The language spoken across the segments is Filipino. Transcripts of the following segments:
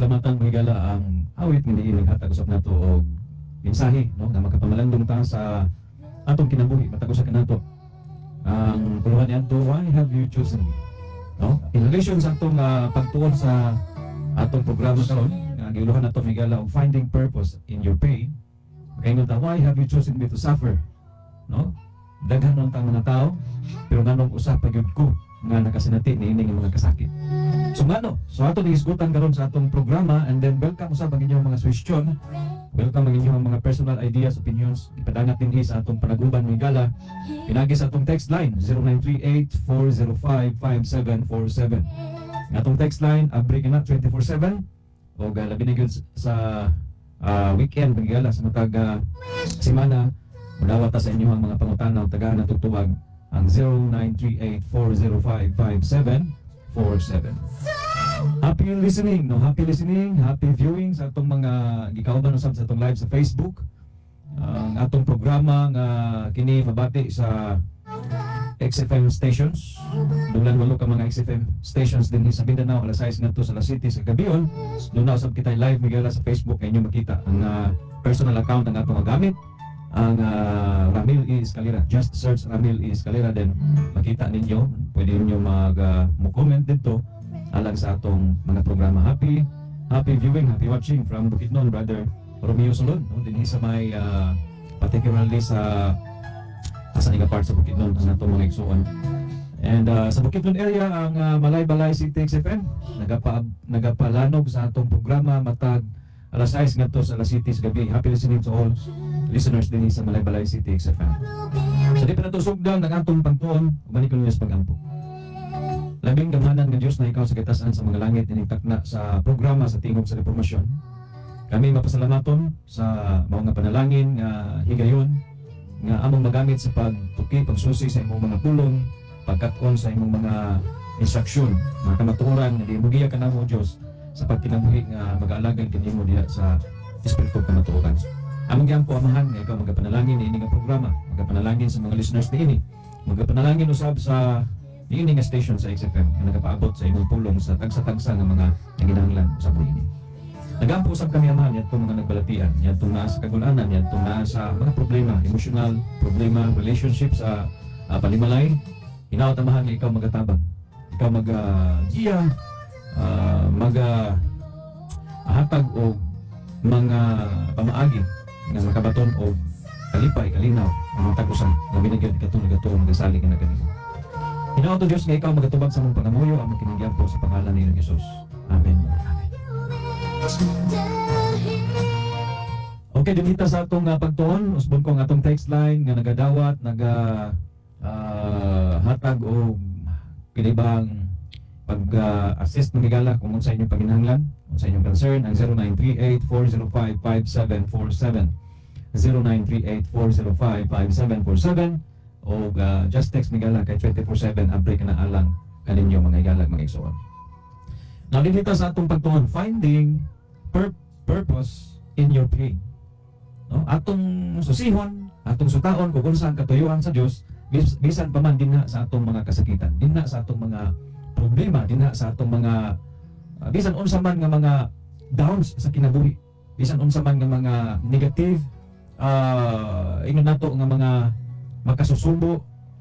pasalamatan mo higala ang awit nga diin hatag usab nato og mensahe no nga makapamalandong ta sa atong kinabuhi matag usa kanato. Ang puluhan niadto, why have you chosen me? No? In relation sa atong pagtuon sa atong programa karon, nga giuluhan nato higala og finding purpose in your pain. Kaya ta, why have you chosen me to suffer? No? Daghan man tang mga tao, pero nganong usa pa gyud ko nga nakasinati niini nga mga kasakit. So ngano? So ato nihisgutan karon sa atong programa, and then welcome usab ang inyong mga suggestion. Welcome ang inyong mga personal ideas, opinions. Ipadangat dinhi sa atong panaguban higala. Pinagi sa atong text line 0938-405-5747. Atong text line abri na 24/7 o labi na gyud sa weekend higala sa matag semana. Mudawat sa inyong mga pangutana o tagaan na tutuwag ang 0938-405-5747. Happy listening, no? Happy listening, happy viewing sa atong mga gikauban usab sa atong live sa Facebook. Ang atong programa nga kini mabati sa XFM stations. Dulan walo ka mga XFM stations din sa Mindanao, alas 6 ngadto sa La City sa Gabion. Doon na usab kita live migala sa Facebook kay inyo makita ang personal account ang atong gamit. Ang Ramil E. Escalera. Just search Ramil E. Escalera, then makita ninyo. Pwede ninyo mag-comment dito alang sa atong mga programa. Happy viewing, happy watching from Bukidnon, Brother Romeo Solon. No? Din sa may particularly sa Asaniga part sa Bukidnon ang atong mga igsuon. And sa Bukidnon area ang Malay-Balay City XFM nagapalanog sa atong programa matag alas 6 ngadto sa La City sa gabi. Happy listening to all listeners din sa Malay-Balay City XFM. So di pa natusugdan ng atong pagtuon, umani ko niyo sa pag-ampo. Labing gamanan ng Diyos na ikaw sa katasan sa mga langit iniktakna sa programa sa tingog sa reformasyon. Kami mapasalamaton sa mga panalangin nga higayon nga among magamit sa pagtuki, pagsusi sa imong mga pulong, pagkat-on sa imong mga instruksyon, mga kamatuoran nga di mugiya ka namo Diyos sa pagkinabuhi nga mag-aalagan kanimo diha sa espiritu kamatuoran. Among gyampo amahan nga ikaw magapanalangin ini nga programa, magapanalangin sa mga listeners niini, magapanalangin usab sa niini nga station sa XFM nga nagapaabot sa imong pulong sa tagsa-tagsa nga mga nanginahanglan usab niini. Nagampo usab kami amahan yadto mga nagbalatian, yadto na sa kagulanan, yadto na sa mga problema, emotional problema, relationship sa palimalay. Hinaot amahan nga ikaw magatabang, ikaw mag-giya, hatag o mga pamaagi nga makabaton o kalipay, kalinaw ang mga tagusan nga binagyan ikatulog magasalig na kanimo. Hinaot o Diyos nga ikaw magatubag sa mong pangamuyo ang makinigyan po sa pangalan ni Jesus. Amen. Amen. Okay, dinita sa atong pagtuon, usbon ko ang atong text line nga nagadawat, hatag o kinibang pag-assist ng higala kung sa inyong paginahanglan, kung sa inyong concern, ang 0938-405-5747, 0938-405-5747, o just text higala kay 24/7, abri ka na alang kaninyo mga higala mga igsoon. Now, dito sa atong pagtuon, finding purpose in your pain. No? Atong susihon, atong sutaon, kung saan katuyuan sa Diyos, bisan pa man din na sa atong mga kasakitan, din na sa atong mga problema, din na sa atong mga bisan unsa man nga mga downs sa kinabuhi, bisan unsa man nga mga negative ingon nato nga mga makasusubo,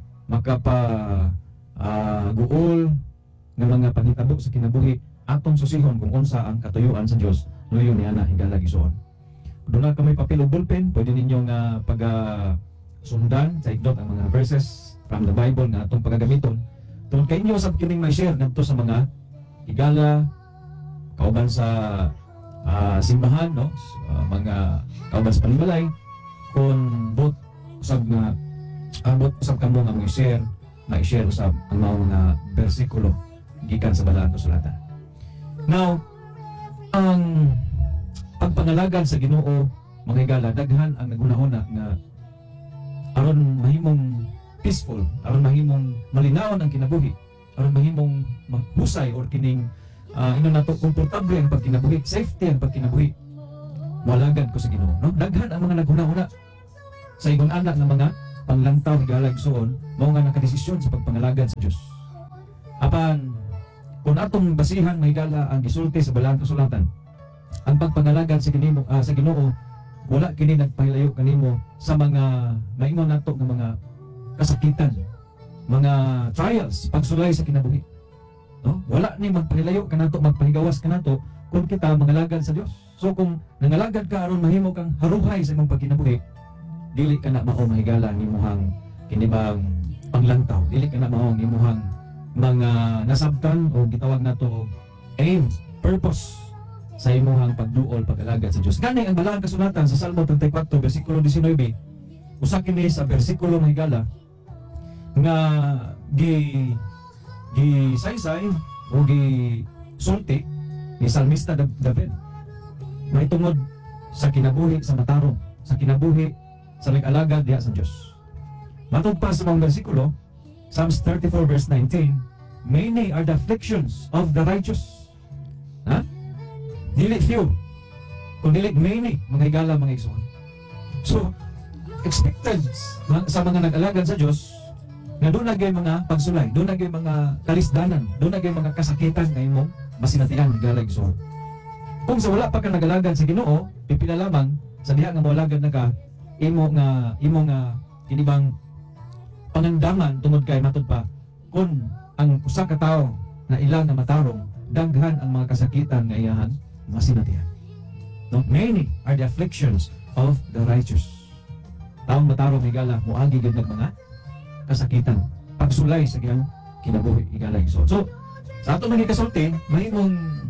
guol nga mga panghitabo sa kinabuhi, atong susihon kung unsa ang katuyuan sa Dios nuyo ni ana hingala gisuon. Doon na kami papel o ballpen, pwede ninyong sundan sa igdot ang mga verses from the Bible na atong pagagamiton. Tungkol kay inyo sa kining may share ngadto sa mga higala, kauban sa simbahan, no? Mga kauban sa panimalay, kung bot usab nga bot usab kamo nga share, ma-share usab ang mga bersikulo gikan sa Balaang Kasulatan. Now, ang pagpangalagan sa Ginoo mga higala, daghan ang nagunahuna nga aron mahimong peaceful, aron mahimong malinawon ang kinabuhi, aron mahimong mahusay or kining nato komportable ang pagkinabuhi, safety ang pagkinabuhi. Walagad ko sa Ginoo, no? Daghan ang mga naghuna-huna sa ibang anak ng mga panglantaw higalag suon, mao nga nakadesisyon sa pagpangalagad sa Dios. Apan kung atong basihan mahigala ang gisulti sa Balaang Kasulatan, ang pagpangalagad sa sa Ginoo wala kini nagpahilayo kanimo sa mga maingon nato nga mga kasakitan, mga trials, pagsulay sa kinabuhi. No? Wala ni magpahilayo kanato, magpahigawas kanato kung kita mangalagad sa Dios. So kung nangalagad ka aron mahimo kang haruhay sa imong pagkinabuhi, dili ka na mao mahigala ni muhang kinibang panglantaw, dili ka na mao ni muhang mga nasabtan o gitawag nato aim, purpose sa imong pagduol pag-alagad sa Dios. Gani ang balaang kasulatan sa Salmo 34 bersikulo 19, usa kini sa bersikulo mahigala nga saysay o sulti ni salmista David mahitungod sa kinabuhi sa matarong, sa kinabuhi sa nag-alagad diha sa Dios. Matod pa sa mga bersikulo, Psalms 34 verse 19, many are the afflictions of the righteous. Ha? Dili few, kung dili many, mga higala, mga igsoon. So, expected sa mga nag-alagad sa Diyos, na doon nagay mga pagsulay, doon nagay mga kalisdanan, doon nagay mga kasakitan na imong masinatian, higala, igsoon. Kung sa wala pa ka nag-alagad sa Ginoo, pipila lamang, sa diha nga mawalagad na ka, imo nga kinibang pangandaman tungod kay matod pa, kung ang usa ka tawo na ilang na matarong, daghan ang mga kasakitan nga iyahan masinatian. No, many are the afflictions of the righteous. Taong matarong higala, muagi gid ng mga kasakitan, pagsulay sa kiyang kinabuhi higala igsoon. So, sa ato mga kasulti, mahimong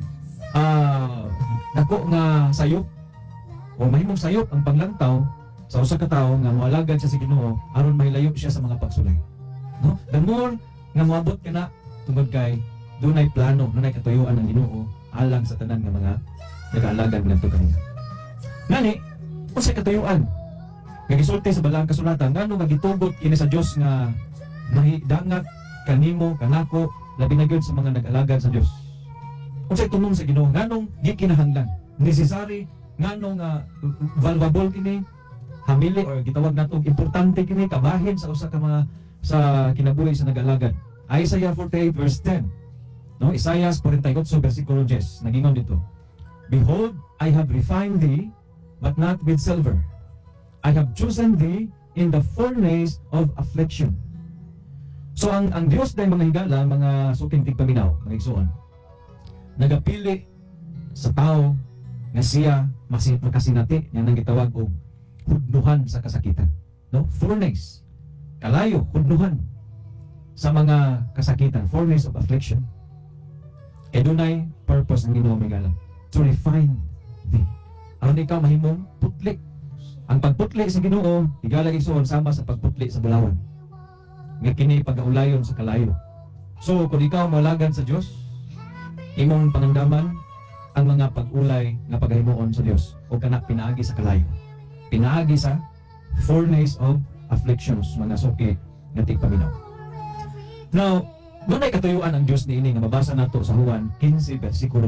dako nga sayop o mahimong sayop ang panglantaw sa usa ka tawo nga moalagad siya sa Ginoo aron mahilayo siya sa mga pagsulay. No? The more nga moabot ka na tungod kay dunay plano, dunay katuyuan ng Ginoo alang sa tanan nga mga nag-aalagad ngadto kaniya. Ngani, usa katuyuan nga gisulti sa balaang kasulatan ngano nga gitugot kini sa Dios nga mahidangat kanimo kanako labi na gyud sa mga nag-alagad sa Dios. Unsay tumong sa Ginoo nganong gikinahanglan, necessary nganong valuable kini, hamili or gitawag nato importante kini kabahin sa usa ka mga sa kinabuhi sa nag-alagad. Isaiah 48 verse 10. No, Isaiah 48 bersikulo 10 nagingon dito. Behold, I have refined thee, but not with silver. I have chosen thee in the furnace of affliction. So ang Dios dahil mga higala, mga suking tigpaminaw, mga igsoon, nagapili sa tao nga siya makasinati nga nang gitawag og hudnuhan sa kasakitan. No? Furnace, kalayo, hudnuhan sa mga kasakitan, furnace of affliction. E dunay purpose ng Ginoo higala, to refine thee. Aron ikaw mahimong putli. Ang pagputli sa Ginoo, higala igsoon sama sa pagputli sa bulawan. Nga kini pag-aulayon sa kalayo. So kung ikaw malagad sa Dios, imong panandaman ang mga pag-ulay nga paghimuon sa Dios o kana pinaagi sa kalayo. Pinaagi sa furnace of afflictions, mga suki nga tigpaminaw. Now, doon ay katuyuan ang Diyos niini nga mabasa nato sa Juan 15 bersikulo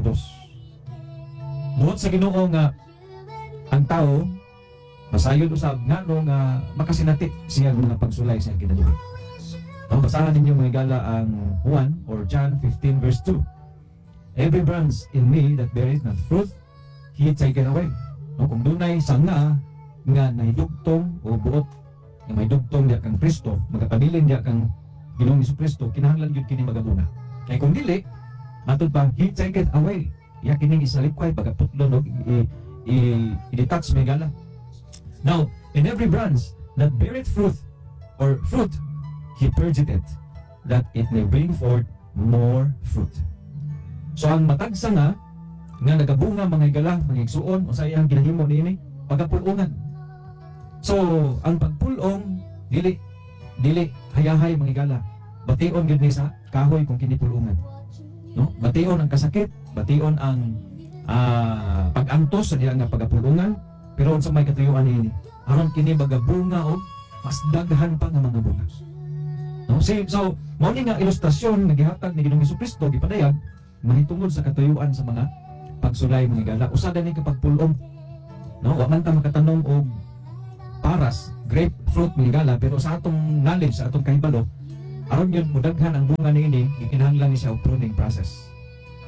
2. Buot sa Ginoo nga ang tao masayod usab ngano nga makasinati siya nga pagsulay sa kinabuhi. Ang basahan ninyo mga higala ang Juan or John 15 verse 2. Every branch in me that beareth not fruit, he taken away. No, kung dunay sanga nga nahidugtong o buot nga may dugtong diya kang Kristo, magapabilin diya kang Ginoong Jesucristo, kinahanglan yun kini magabuna. Kaya kung dili, matod pa, he take it away. Iya kining isalikway, pagkaputlon o i-detach may gala. Now, in every branch that beareth fruit, or fruit, he purgeth it, that it may bring forth more fruit. So, ang matagsa nga nagabunga mga higala, mga igsuon, o sa iyang ginahimo niini, pagkapulungan. So, ang pagpulong, dili hayahay mga higala. Bation gyud ni sa kahoy kung kinipulungan. No? Bation ang kasakit, bation ang pag-antos sa diha nga pagapulungan, pero unsa may katuyuan niini? Aron kini bagabunga og mas daghan pa nga mga bunga. No? So, mao ni nga ilustrasyon nga gihatag ni Ginoong Jesucristo gipadayag mahitungod sa katuyuan sa mga pagsulay mga higala. Usa ni kapagpulong. No, wa man ta makatanong og paras, grapefruit mga higala, pero sa atong knowledge, sa atong kahibalo, aron yun mudaghan ang bunga niini, gikinahanglan ni siya og pruning process.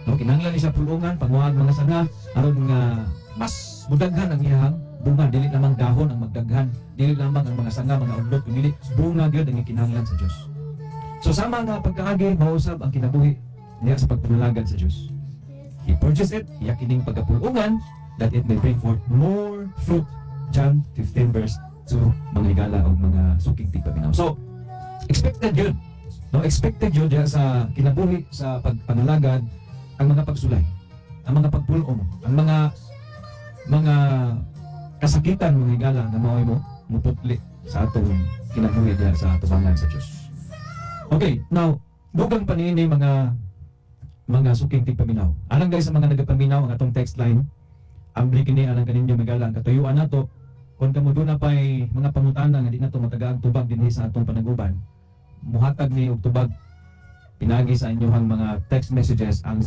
No, kinahanglan ni siya pulungan panguhag mga sanga aron nga mas mudaghan ang iyang bunga, dili lamang dahon ang magdaghan, dili lamang ang mga sanga mga udlot, dili bunga gyud ang kinahanglan sa Dios. So sama nga pagkaagi mausab ang kinabuhi niya sa pagpanalagad sa Dios. He purchased it, iya kining pagkapulungan that it may bring forth more fruit. John 15 verse 2, mga higala o mga suking tigpaminaw. So, expected yun. No, expected yun diya sa kinabuhi, sa pagpanalagad, ang mga pagsulay, ang mga pagpulong, ang mga kasakitan, mga higala na maway mo, muputli sa atong kinabuhi diya sa tubangan sa Diyos. Okay, now, dugang panini mga suking tigpaminaw. Alang guys sa mga nagapaminaw, ang atong text line, ambli kini alang kaninyo magalang katuyuan nato kung kamo doon na pa'y mga pangutana nga di na ito matagaang tubag din sa atong panaguban, muhatag ni og tubag pinagi sa inyohang mga text messages ang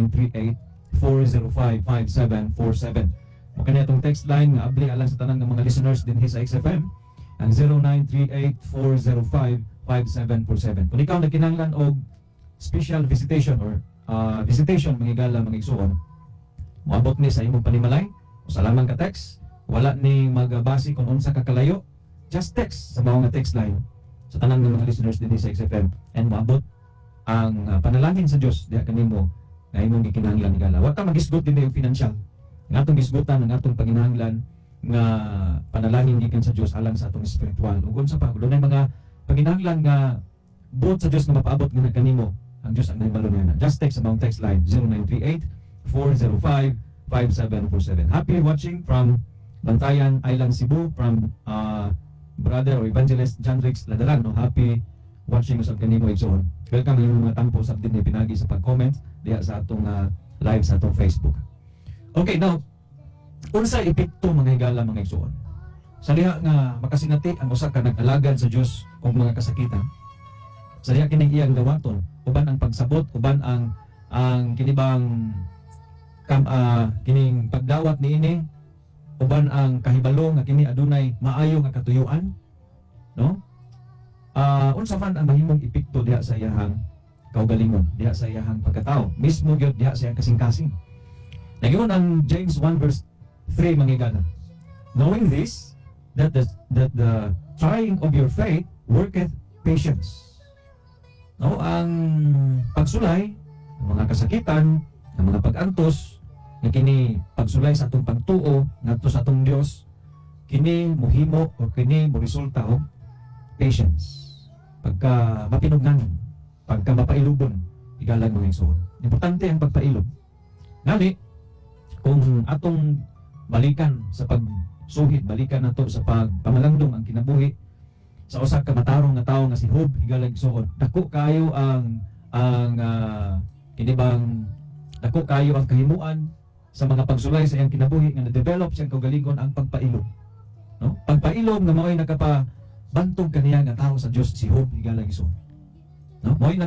0938-405-5747. Mukha itong text line nga abli alang sa tanang ng mga listeners din sa XFM ang 0938-405-5747. Kung ikaw nagkinahanglan og special visitation or visitation mga igala mga igsuon, moabot ni sa imong panimalay o sa lamang ka text, wala ni magabasi kung unsa ka kalayo, just text sa mga text line sa tanang ng mga listeners din sa XFM and moabot ang panalangin sa Dios diha kanimo nga imong gikinahanglan ni gala. Wa ta magisgot din yung financial. Nga atong gisgutan ang atong panginahanglan nga panalangin gikan sa Dios alang sa atong spiritual. Ug unsa pa dunay mga panginahanglan nga buot sa Dios nga mapaabot nga kanimo, ang Dios ang nahibalo niya. Just text sa mga text line 0938-405-5747. Happy watching from Bantayan Island, Cebu, from brother or evangelist John Rix Ladaran. No? Happy watching usab kanimo igsoon. Welcome yung mga tampo sa din ni pinagi sa pag-comment diha sa atong live sa atong Facebook. Okay, now unsa epekto mga higala mga igsoon? Sa diha nga makasinati ang usa ka nag-alagad sa Dios og mga kasakitan. Sa diha kining iyang dawaton, uban ang pagsabot, uban ang kinibang kining pagdawat niini, uban ang kahibalo nga kini adunay maayo nga katuyuan, no? Unsa man ang mahimong epekto diha sa iyahang kaugalingon, diha sa iyahang pagkatao, mismo gyud diha sa iyang kasing-kasing. Nagingon ang James 1 verse 3 mangigana. Knowing this, that the trying of your faith worketh patience. No, ang pagsulay, ang mga kasakitan, ang mga pag-antos, nga kini pagsulay sa atong pagtuo ngadto sa atong Dios, kini mohimo o kini mo resulta og patience. Pagka mapinugnan, pagka mapailubon, igalan mga igsoon. Importante ang pagpailog. Ngali, kung atong balikan sa pagsuhid, balikan nato sa pagpamalangdong ang kinabuhi sa usa ka matarong nga tawo nga si Job, igalan igsoon. Dako kayo ang kinibang dako kayo ang kahimuan sa mga pagsulay sa iyang kinabuhi nga na-develop siyang kaugalingon ang pagpailog. No? Pagpailog nga mao'y nakapabantog kaniya nga tao sa Dios si Job, igalan igsoon. No? Mao'y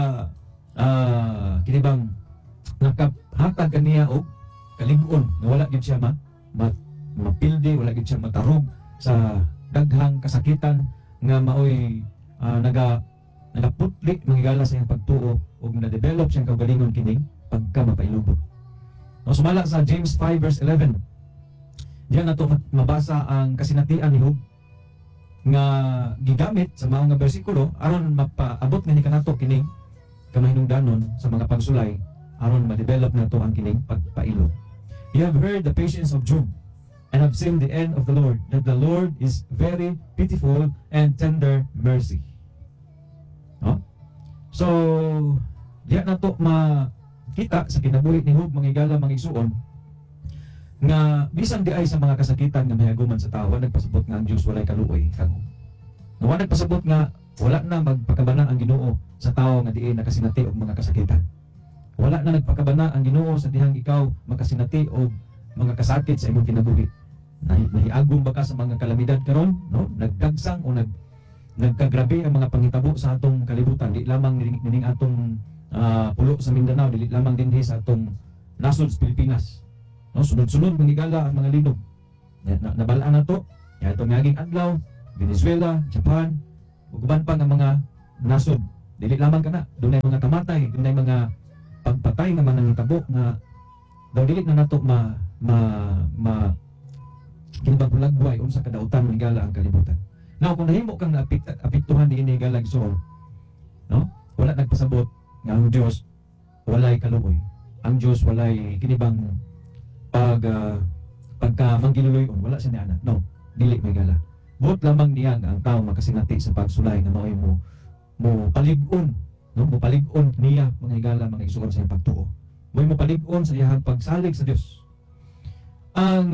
kinibang nakahatag kaniya og kalig-on na wala gyud siya mapildi, wala gyud siya matarog sa daghang kasakitan nga mao'y nagaputli manghigala sa iyang pagtuo ug na-develop siyang kaugalingon kining pagka mapailubon. No, sumala sa James 5 verse 11. Diyan nato mabasa ang kasinatian ni Job nga gigamit sa mga bersikulo aron mapaabot nga ni kanato kining kamahinungdanon sa mga pagsulay aron ma-develop nato ang kining pagpailog. You have heard the patience of Job and have seen the end of the Lord, that the Lord is very pitiful and tender mercy. No? So, diya nato makita sa kinabuhi ni Job mga higala mga igsuon nga bisan di ay sa mga kasakitan nga mahiaguman sa tao, nagpasabot nga ang Dios walay kaluoy kamo. Nga nagpasabot nga wala na magpakabana ang Ginoo sa tao nga diay nakasinati og mga kasakitan. Wala na nagpakabana ang Ginoo sa dihang ikaw makasinati og mga kasakit sa imong kinabuhi. Nahiagom ba ka sa mga kalamidad karon, no? Nagdagsang o nagkagrabe ang mga panghitabo sa atong kalibutan, di lamang nining atong pulo sa Mindanao, dili lamang dinhi sa atong nasod sa Pilipinas. No, sunod-sunod manghigala ang mga linog. Nabalaan na to, itong ngaging adlaw, Venezuela, Japan, ug uban pa nga mga nasod. Dili lamang kana, dunay mga kamatay, dunay mga pagpatay nga manangitabo nga daw dili na nato kinibang hulagway unsa kadautan ng higala ang kalibutan. Now kung nahimo kang apektuhan diini higala igsoon, no? Wala nagpasabot nga ang Dios walay kaluoy. Ang Dios walay kinibang pagka manggiluloyon, wala siya ni ana. No, dili may gala. Buot lamang niya nga ang tao makasinati sa pagsulay nga maoy mo palig-on, no? Mo palig-on niya mga higala mga igsoon sa iyang pagtuo. Mo palig-on sa iyang pagsalig sa Dios. Ang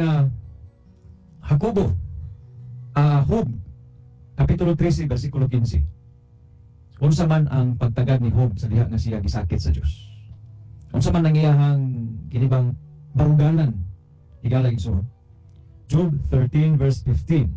Jacobo, Job, Kapitulo 13, versikulo 15. Unsa man ang pagtagad ni Job sa diha nga siya gisakit sa Dios. Unsa man ang iyahang kinibang baruganan higala igsoon. Job 13 verse 15.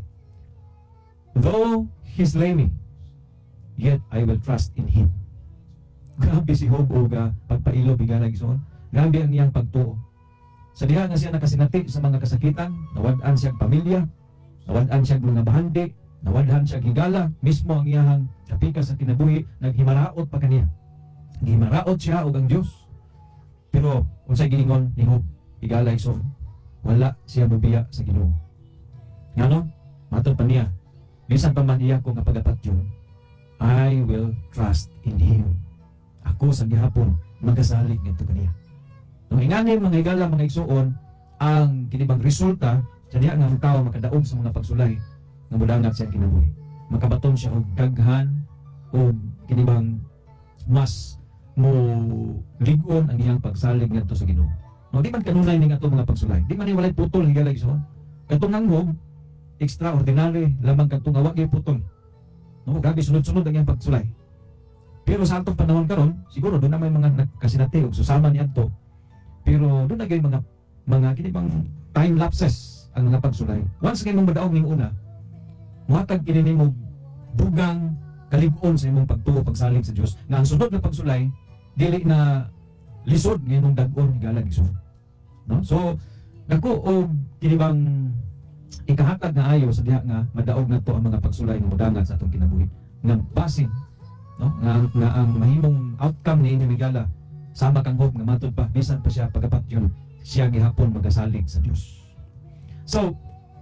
Though he slay me, yet I will trust in him. Grabe si Job o pagpailo higala igsoon. Grabe ang iyang pagtuo. Sa diha nga siya nakasinati sa mga kasakitan, nawad-an siya pamilya, nawad-an siya mga bahandi, nawad-an siya higala, mismo ang iyahang kapika sa kinabuhi, naghimaraot pa kaniya. Naghimaraot siya og ang Dios. Pero unsay giingon ni Job, higala igsoon, wala siya mubiya sa Ginoo. Ngano? Matod pa niya, bisan pa man iya ko nga pagatatyon, I will trust in him. Ako sa gihapon magasalig ngadto kaniya. Nung ingani mga higala mga igsoon, ang kinibang resulta sa diha nga ang tao makadaog sa mga pagsulay nga modangat siya kinabuhi. Makabaton siya og daghan o kinibang mas mo ligon ang iyang pagsalig ngadto sa Ginoo. No, di man kanunay ning ato mga pagsulay. Di man ni walay putol higala igsoon. Katong nanghog extraordinary lamang katong wa gyud putol. No, grabe sunod-sunod ang iyang pagsulay. Pero sa atong panahon karon, siguro doon na may mga nagkasinati og susama niadto. Pero doon na gyud mga kinibang time lapses ang mga pagsulay. Once kay mong madaog ning una, muhatag kini nimo dugang kalib-on sa imong pagtuo pagsalig sa Dios. Nga ang sunod na pagsulay dili na lisod nga imong dag-on higala igsoon. No? So dako og kinibang ikahatag nga ayo sa diha nga madaog nato ang mga pagsulay nga modangat sa atong kinabuhi. Nga basin, no? Nga ang mahimong outcome ni inyong higala sama kang Job nga matod pa bisan pa siya pagapatyon siya gihapon magasalig sa Dios. So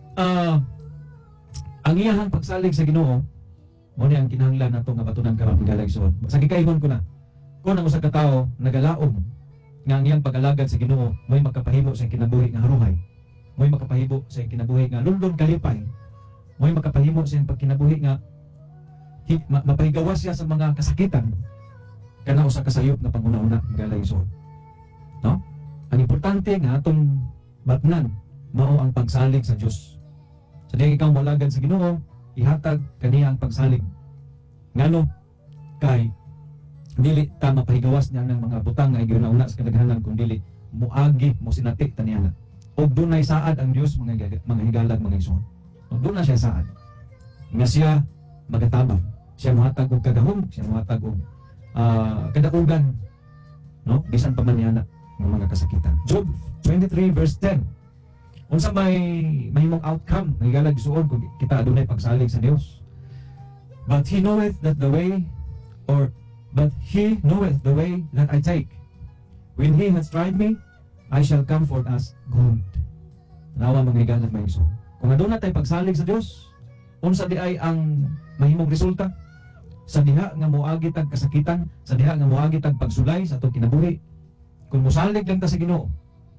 ang iyahang pagsalig sa Ginoo mo ni ang kinahanglan nato nga batunan karon higala igsoon. Sa gikaygon ko na kung ang usa ka tawo nagalaom nga ang iyang pag-alagad sa Ginoo mo'y makapahimo sa kinabuhi nga haruhay, mo'y makapahimo sa kinabuhi nga lundon kalipay, mo'y makapahimo sa pagkinabuhi nga mapahigawas siya sa mga kasakitan kana usa ka sayop na panguna-una higala igsoon. No? Ang importante nga atong batnan mao ang pagsalig sa Dios. Sa diha ikaw molagad sa Ginoo, ihatag kaniya ang pagsalig. Ngano? Kay dili ta mapahigawas niya ng mga butang nga ginauna sa kadaghanan kun dili muagi mo sinati taniana. Og dunay saad ang Dios mga higalag mga igsoon. Og dunay siya saad. Nga siya magatabang, siya mohatag og kagahom, siya mohatag og kadaugan, no? Bisan pa man niya ng mga kasakitan. Job 23 verse 10. Unsa may mahimong outcome ng higalag igsoon kung kita adunay pagsalig sa Dios? But he knoweth that the way that I take. When he has tried me, I shall come forth as gold. Nawa mga higalag mga igsoon. Kung aduna tay pagsalig sa Dios, unsa di ay ang mahimong resulta? Sa diha nga moagi tag kasakitan, sa diha nga moagi tag pagsulay sa atong kinabuhi. Kung mosalig lang ta sa Ginoo,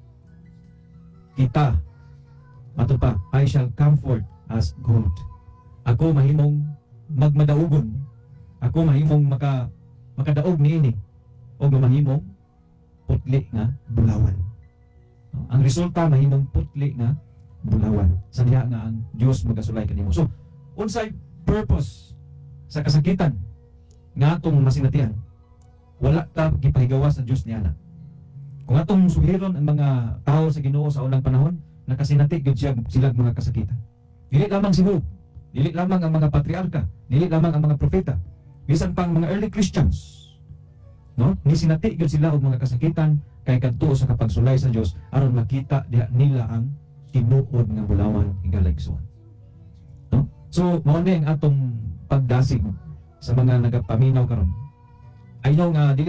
kita matod pa, I shall come forth as gold. Ako mahimong magmadaugon. Ako mahimong makadaog niini o mahimong putli nga bulawan. No? Ang resulta mahimong putli nga bulawan. Sa diha nga ang Dios magasulay kanimo. So, unsay purpose sa kasakitan nga atong masinatian? Wala ta gipahigawas sa Dios niana. Kung atong suhiron ang mga tao sa Ginoo sa unang panahon, nakasinati gyud sila mga kasakitan. Dili lamang si Job, dili lamang ang mga patriarka, dili lamang ang mga propeta, bisan pang mga early Christians, no? Ni sinati gyud sila og mga kasakitan kay kadto sa kapagsulay sa Dios aron makita diha nila ang tinuod nga bulawan higala igsoon. No? So mao ni ang atong pagdasig sa mga nagapaminaw karon. I know nga dili